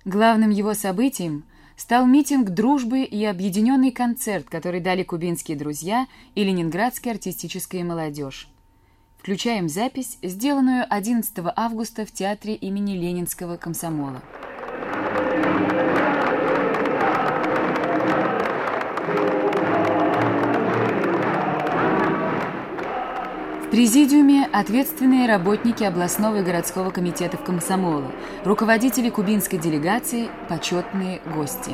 Главным его событием стал митинг дружбы и объединенный концерт, который дали кубинские друзья и ленинградская артистическая молодежь. Включаем запись, сделанную 11 августа в театре имени Ленинского комсомола. В президиуме ответственные работники областного и городского комитетов комсомола, руководители кубинской делегации, почетные гости.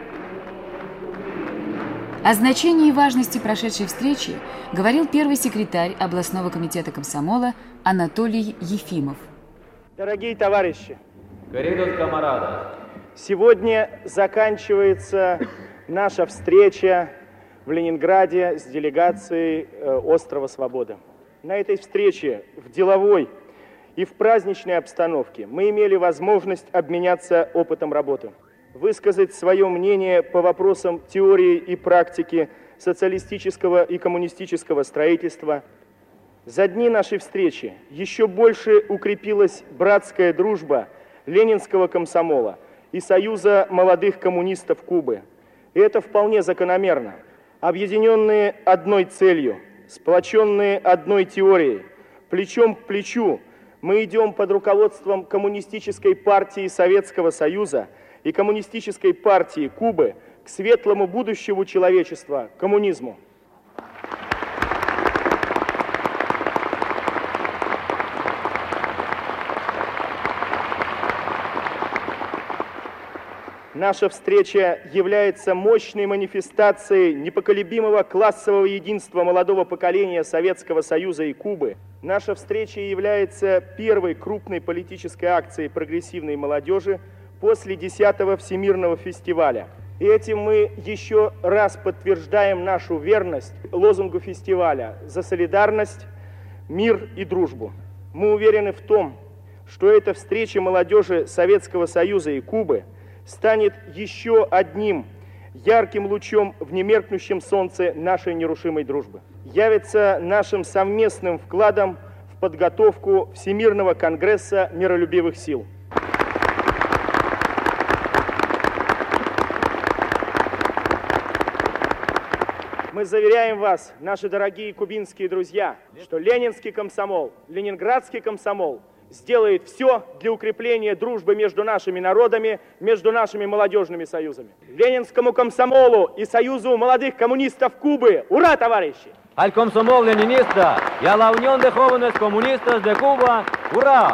О значении и важности прошедшей встречи говорил первый секретарь областного комитета комсомола Анатолий Ефимов. Дорогие товарищи, камарада, сегодня заканчивается наша встреча в Ленинграде с делегацией Острова Свободы. На этой встрече в деловой и в праздничной обстановке мы имели возможность обменяться опытом работы, высказать свое мнение по вопросам теории и практики социалистического и коммунистического строительства. За дни нашей встречи еще больше укрепилась братская дружба Ленинского комсомола и Союза молодых коммунистов Кубы. И это вполне закономерно. Объединенные одной целью, сплоченные одной теорией, плечом к плечу, мы идем под руководством Коммунистической партии Советского Союза и Коммунистической партии Кубы к светлому будущему человечества, коммунизму. Наша встреча является мощной манифестацией непоколебимого классового единства молодого поколения Советского Союза и Кубы. Наша встреча является первой крупной политической акцией прогрессивной молодежи после 10-го Всемирного фестиваля. И этим мы еще раз подтверждаем нашу верность лозунгу фестиваля «За солидарность, мир и дружбу». Мы уверены в том, что эта встреча молодежи Советского Союза и Кубы станет еще одним ярким лучом в немеркнущем солнце нашей нерушимой дружбы. Явится нашим совместным вкладом в подготовку Всемирного конгресса миролюбивых сил. Мы заверяем вас, наши дорогие кубинские друзья, что Ленинский комсомол, Ленинградский комсомол сделает все для укрепления дружбы между нашими народами, между нашими молодежными союзами. Ленинскому комсомолу и Союзу молодых коммунистов Кубы! Ура, товарищи! Al комсомол лениниста y a la Unión de Jóvenes Comunistas de Cuba! Ура!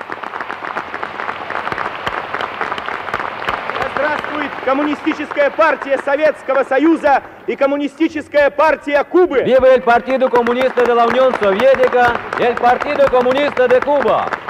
Здравствует Коммунистическая партия Советского Союза и Коммунистическая партия Кубы! Viva el Partido Comunista de la Unión Soviética y el Partido Comunista de Cuba!